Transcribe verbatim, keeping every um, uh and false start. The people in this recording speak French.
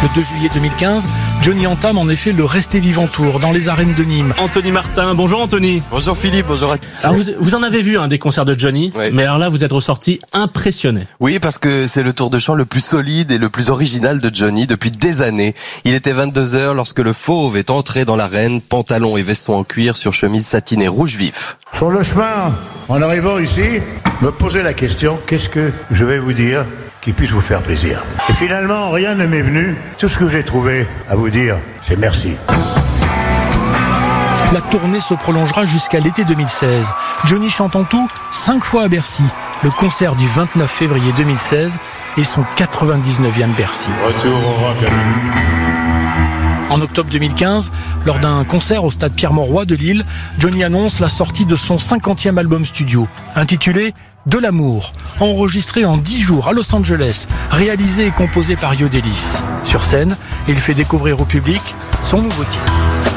Le deux juillet deux mille quinze, Johnny entame en effet le Restez Vivant Tour dans les arènes de Nîmes. Anthony Martin, bonjour Anthony. Bonjour Philippe, bonjour à tous. Alors vous, vous en avez vu hein, des concerts de Johnny, oui. mais alors là vous êtes ressorti impressionné. Oui, parce que c'est le tour de chant le plus solide et le plus original de Johnny depuis des années. Il était vingt-deux heures lorsque le Fauve est entré dans l'arène, pantalon et veston en cuir sur chemise satinée rouge vif. Sur le chemin, en arrivant ici, me poser la question, qu'est-ce que je vais vous dire qui puisse vous faire plaisir. Et finalement, rien ne m'est venu. Tout ce que j'ai trouvé à vous dire, c'est merci. La tournée se prolongera jusqu'à l'été deux mille seize. Johnny chante en tout cinq fois à Bercy. Le concert du vingt-neuf février deux mille seize est son quatre-vingt-dix-neuvième Bercy. Retour au rock. En octobre deux mille quinze, lors d'un concert au stade Pierre-Mauroy de Lille, Johnny annonce la sortie de son cinquantième album studio, intitulé De l'amour, enregistré en dix jours à Los Angeles, réalisé et composé par Yo Delis. Sur scène, il fait découvrir au public son nouveau titre.